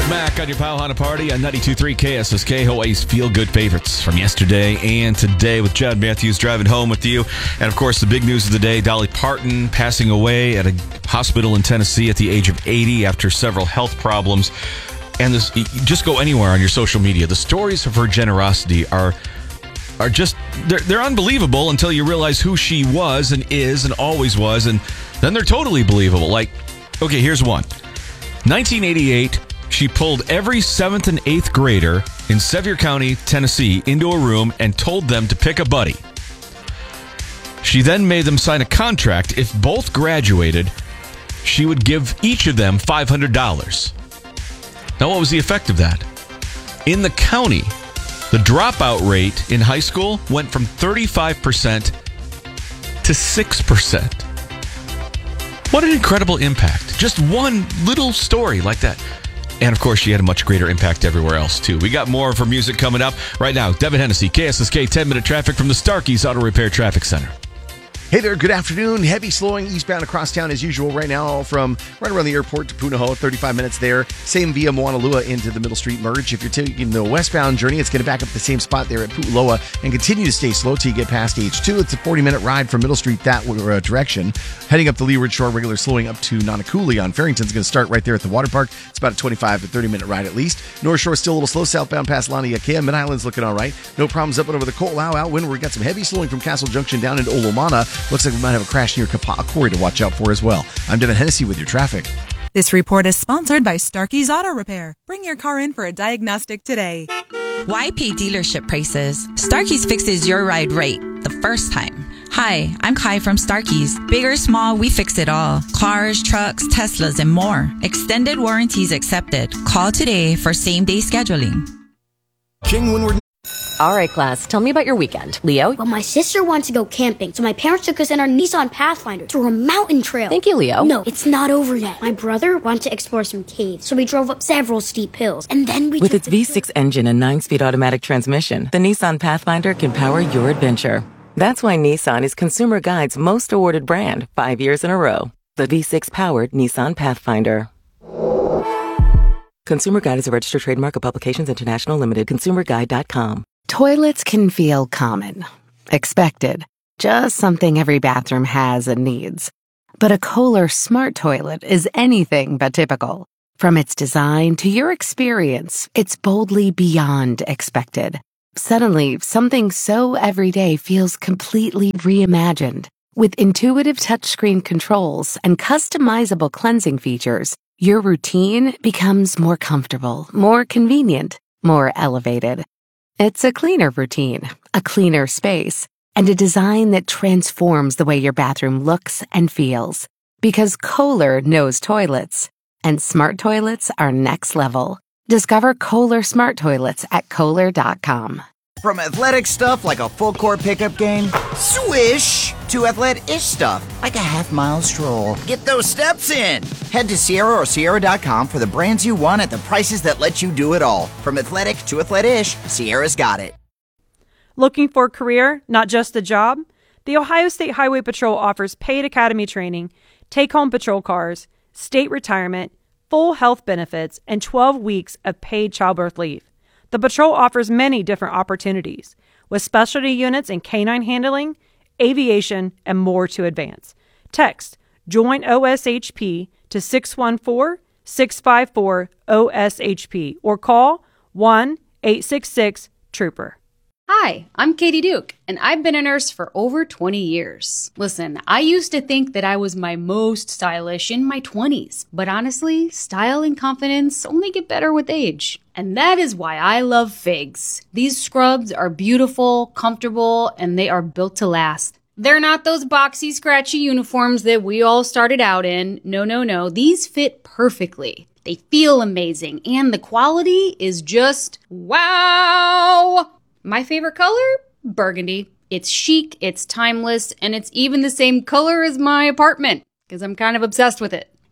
Mac on your Pow Hana Party on 92.3 KSSK, Hawaii's feel-good favorites from yesterday and today with John Matthews driving home with you. And, of course, the big news of the day, Dolly Parton passing away at a hospital in Tennessee at the age of 80 after several health problems. And this, just go anywhere on your social media. The stories of her generosity are just, they're unbelievable until you realize who she was and is and always was. And then they're totally believable. Like, okay, here's one. 1988, she pulled every 7th and 8th grader in Sevier County, Tennessee, into a room and told them to pick a buddy. She then made them sign a contract. If both graduated, she would give each of them $500. Now, what was the effect of that? In the county, the dropout rate in high school went from 35% to 6%. What an incredible impact. Just one little story like that. And, of course, she had a much greater impact everywhere else, too. We got more of her music coming up right now. Devin Hennessy, KSSK, 10-minute traffic from the Starkey's Auto Repair Traffic Center. Hey there, good afternoon. Heavy slowing eastbound across town as usual right now from right around the airport to Punahou, 35 minutes there. Same via Moanalua into the Middle Street merge. If you're taking the westbound journey, it's going to back up the same spot there at Pu'uloa and continue to stay slow till you get past H2. It's a 40-minute ride from Middle Street that direction. Heading up the Leeward Shore, regular slowing up to Nanakuli on Farrington's going to start right there at the water park. It's about a 25 to 30-minute ride at least. North Shore still a little slow southbound past Laniakea. Mid-Island's looking all right. No problems up and over the Ko'olau out windward. We got some heavy slowing from Castle Junction down into Olomana. Looks like we might have a crash near Kapa'a Quarry to watch out for as well. I'm Devin Hennessy with your traffic. This report is sponsored by Starkey's Auto Repair. Bring your car in for a diagnostic today. Why pay dealership prices? Starkey's fixes your ride right the first time. Hi, I'm Kai from Starkey's. Big or small, we fix it all. Cars, trucks, Teslas, and more. Extended warranties accepted. Call today for same-day scheduling. King Windward. All right, class, tell me about your weekend. Leo? Well, my sister wanted to go camping, so my parents took us in our Nissan Pathfinder through a mountain trail. Thank you, Leo. No, it's not over yet. My brother wanted to explore some caves, so we drove up several steep hills, and then we With its V6 engine and 9-speed automatic transmission, the Nissan Pathfinder can power your adventure. That's why Nissan is Consumer Guide's most awarded brand 5 years in a row. The V6-powered Nissan Pathfinder. Consumer Guide is a registered trademark of Publications International Limited. ConsumerGuide.com. Toilets can feel common, expected, just something every bathroom has and needs. But a Kohler smart toilet is anything but typical. From its design to your experience, it's boldly beyond expected. Suddenly, something so everyday feels completely reimagined. With intuitive touchscreen controls and customizable cleansing features, your routine becomes more comfortable, more convenient, more elevated. It's a cleaner routine, a cleaner space, and a design that transforms the way your bathroom looks and feels. Because Kohler knows toilets, and smart toilets are next level. Discover Kohler smart toilets at Kohler.com. From athletic stuff like a full court pickup game, swish, to athletic-ish stuff like a half-mile stroll. Get those steps in. Head to Sierra or Sierra.com for the brands you want at the prices that let you do it all. From athletic to athletic-ish, Sierra's got it. Looking for a career, not just a job? The Ohio State Highway Patrol offers paid academy training, take-home patrol cars, state retirement, full health benefits, and 12 weeks of paid childbirth leave. The patrol offers many different opportunities, with specialty units in canine handling, aviation, and more to advance. Text JOIN OSHP to 614-654-OSHP or call 1-866-TROOPER. Hi, I'm Katie Duke, and I've been a nurse for over 20 years. Listen, I used to think that I was my most stylish in my 20s, but honestly, style and confidence only get better with age. And that is why I love Figs. These scrubs are beautiful, comfortable, and they are built to last. They're not those boxy, scratchy uniforms that we all started out in. No. These fit perfectly. They feel amazing, and the quality is just wow! My favorite color? Burgundy. It's chic, it's timeless, and it's even the same color as my apartment, because I'm kind of obsessed with it.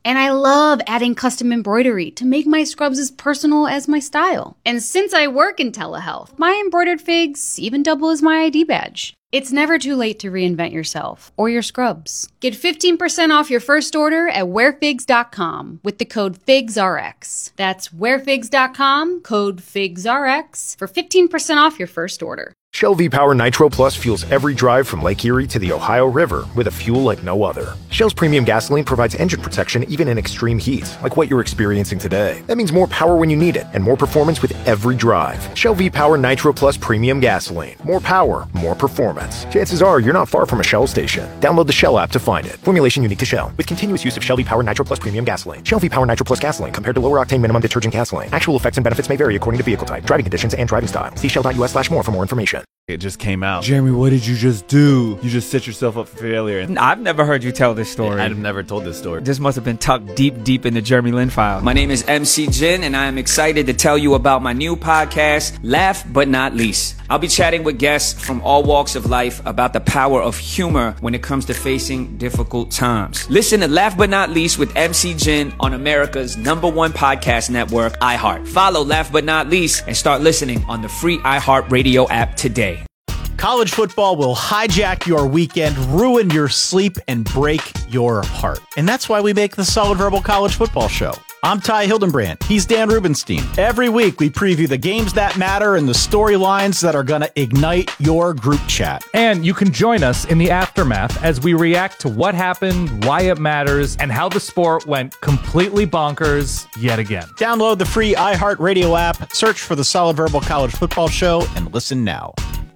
And I love adding custom embroidery to make my scrubs as personal as my style. And since I work in telehealth, my embroidered figs even double as my ID badge. It's never too late to reinvent yourself or your scrubs. Get 15% off your first order at wearfigs.com with the code FIGSRX. That's wearfigs.com, code FIGSRX for 15% off your first order. Shell V-Power Nitro Plus fuels every drive from Lake Erie to the Ohio River with a fuel like no other. Shell's premium gasoline provides engine protection even in extreme heat, like what you're experiencing today. That means more power when you need it and more performance with every drive. Shell V-Power Nitro Plus premium gasoline. More power, more performance. Chances are you're not far from a Shell station. Download the Shell app to find it. Formulation unique to Shell. With continuous use of Shell V-Power Nitro Plus premium gasoline. Shell V-Power Nitro Plus gasoline compared to lower octane minimum detergent gasoline. Actual effects and benefits may vary according to vehicle type, driving conditions, and driving style. See shell.us/more for more information. It just came out. Jeremy, what did you just do? You just set yourself up for failure. I've never heard you tell this story. I've never told this story. This must have been tucked deep in the Jeremy Lin file. My name is MC Jin, and I am excited to tell you about my new podcast, Laugh But Not Least. I'll be chatting with guests from all walks of life about the power of humor when it comes to facing difficult times. Listen to Laugh But Not Least with MC Jin on America's #1 podcast network, iHeart. Follow Laugh But Not Least and start listening on the free iHeart Radio app today. College football will hijack your weekend, ruin your sleep, and break your heart. And that's why we make the Solid Verbal College Football Show. I'm Ty Hildenbrand. He's Dan Rubenstein. Every week, we preview the games that matter and the storylines that are going to ignite your group chat. And you can join us in the aftermath as we react to what happened, why it matters, and how the sport went completely bonkers yet again. Download the free iHeartRadio app, search for the Solid Verbal College Football Show, and listen now.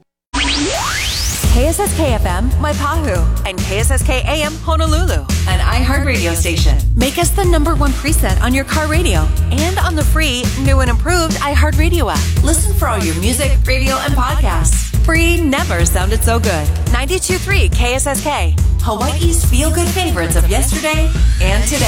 KSSK-FM, Waipahu, and KSSK-AM, Honolulu, an iHeart radio station. Make us the #1 preset on your car radio and on the free, new and improved iHeart Radio app. Listen for all your music, radio, and podcasts. Free never sounded so good. 92.3 KSSK, Hawaii's feel-good favorites of yesterday and today.